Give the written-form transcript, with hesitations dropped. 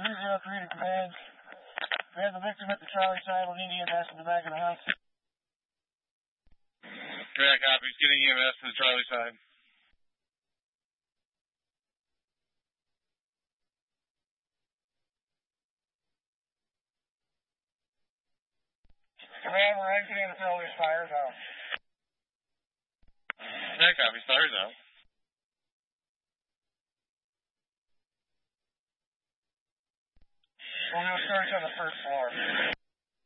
303 to command. We have the victim at the Charlie side. We'll need EMS in the back of the house. Yeah, copies. Getting EMS to the Charlie side. Command, we're exiting the building's fires out. Yeah, copies. Fires out. We'll do a search on the first floor.